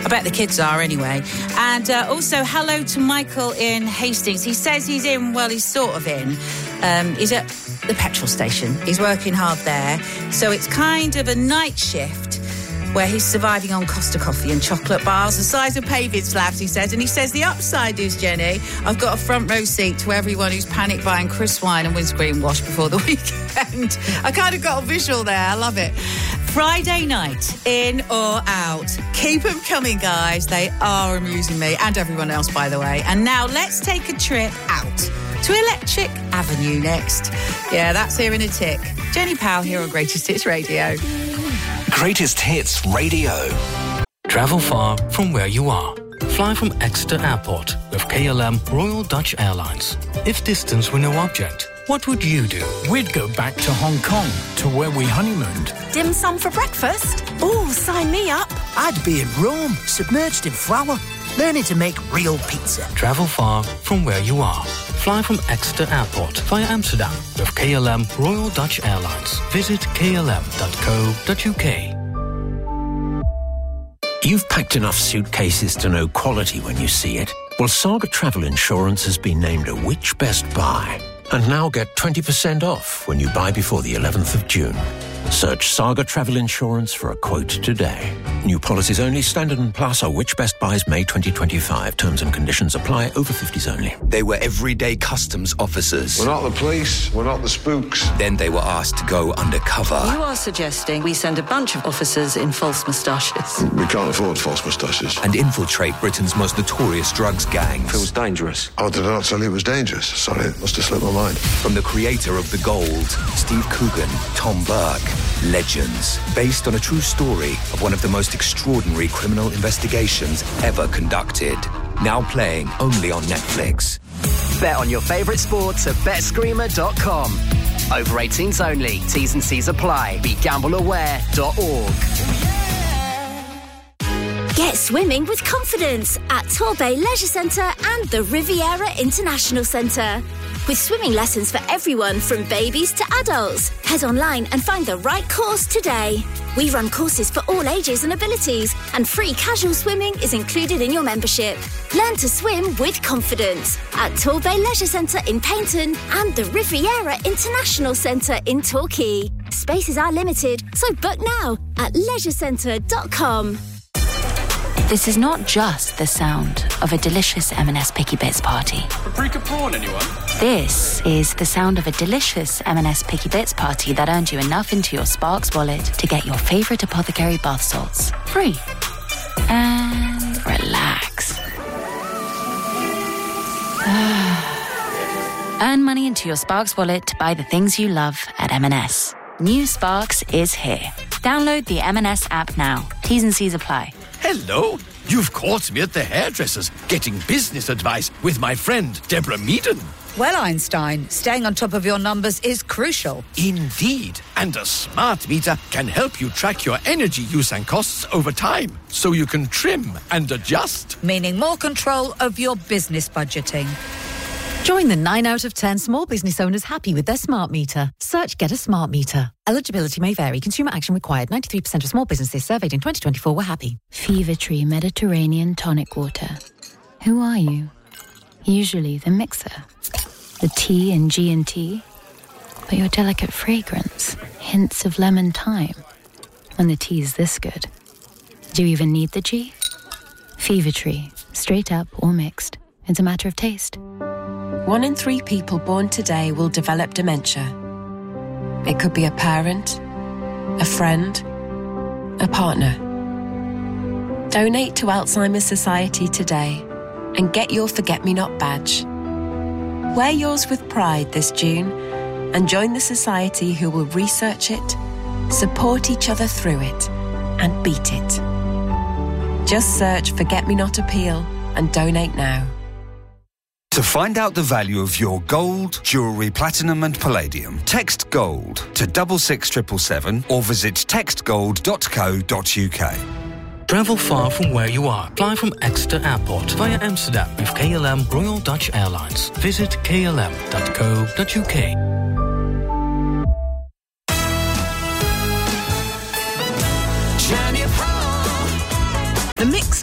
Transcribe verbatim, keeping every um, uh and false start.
I bet the kids are anyway. And uh, also, hello to Michael in Hastings. He says he's in, well, he's sort of in. Um, he's at the petrol station. He's working hard there. So it's kind of a night shift where he's surviving on Costa coffee and chocolate bars the size of paving slabs, he says. And he says the upside is, Jenny, I've got a front row seat to everyone who's panic buying Chris wine and windscreen wash before the weekend. I kind of got a visual there. I love it. Friday night, in or out. Keep them coming, guys. They are amusing me and everyone else, by the way. And now let's take a trip out to Electric Avenue next. Yeah, that's here in a tick. Jenny Powell here on Greatest Hits Radio. Greatest Hits Radio. Travel far from where you are. Fly from Exeter Airport with K L M Royal Dutch Airlines. If distance were no object, what would you do? We'd go back to Hong Kong, to where we honeymooned. Dim sum for breakfast? Oh, sign me up. I'd be in Rome, submerged in flour, learning to make real pizza. Travel far from where you are. Fly from Exeter Airport via Amsterdam with K L M Royal Dutch Airlines. Visit k l m dot co dot u k. You've packed enough suitcases to know quality when you see it. Well, Saga Travel Insurance has been named a Which Best Buy. And now get twenty percent off when you buy before the eleventh of June. Search Saga Travel Insurance for a quote today. New policies only. Standard and Plus are Which Best Buys May twenty twenty-five. Terms and conditions apply. Over fifties only. They were everyday customs officers. We're not the police. We're not the spooks. Then they were asked to go undercover. You are suggesting we send a bunch of officers in false moustaches. We can't afford false moustaches. And infiltrate Britain's most notorious drugs gangs. Feels dangerous. Oh, did I not tell you it was dangerous? Sorry, it must have slipped my mind. From the creator of The Gold, Steve Coogan, Tom Burke. Legends, based on a true story of one of the most extraordinary criminal investigations ever conducted. Now playing only on Netflix. Bet on your favourite sports at bet screamer dot com. Over eighteens only. T's and C's apply. Be gamble aware dot org. Get swimming with confidence at Torbay Leisure Centre and the Riviera International Centre. With swimming lessons for everyone from babies to adults. Head online and find the right course today. We run courses for all ages and abilities, and free casual swimming is included in your membership. Learn to swim with confidence at Torbay Leisure Centre in Paignton and the Riviera International Centre in Torquay. Spaces are limited, so book now at leisure centre dot com. This is not just the sound of a delicious M and S Picky Bits party. Paprika prawn, anyone? This is the sound of a delicious M and S Picky Bits party that earned you enough into your Sparks wallet to get your favourite apothecary bath salts free. And relax. Earn money into your Sparks wallet to buy the things you love at M and S. New Sparks is here. Download the M and S app now. T's and C's apply. Hello, you've caught me at the hairdresser's getting business advice with my friend Deborah Meaden. Well, Einstein, staying on top of your numbers is crucial. Indeed, and a smart meter can help you track your energy use and costs over time, so you can trim and adjust. Meaning more control of your business budgeting. Join the nine out of ten small business owners happy with their smart meter. Search Get a Smart Meter. Eligibility may vary. Consumer action required. ninety-three percent of small businesses surveyed in twenty twenty-four were happy. Fever Tree Mediterranean Tonic Water. Who are you? Usually the mixer. The T in G and T. But your delicate fragrance. Hints of lemon thyme. When the tea is this good. Do you even need the G? Fever Tree. Straight up or mixed. It's a matter of taste. One in three people born today will develop dementia. It could be a parent, a friend, a partner. Donate to Alzheimer's Society today and get your Forget-Me-Not badge. Wear yours with pride this June and join the society who will research it, support each other through it, and beat it. Just search Forget-Me-Not Appeal and donate now. To find out the value of your gold, jewellery, platinum and palladium, text GOLD to double six triple seven or visit text gold dot co dot u k. Travel far from where you are. Fly from Exeter Airport via Amsterdam with K L M Royal Dutch Airlines. Visit k l m dot co dot u k. The Mix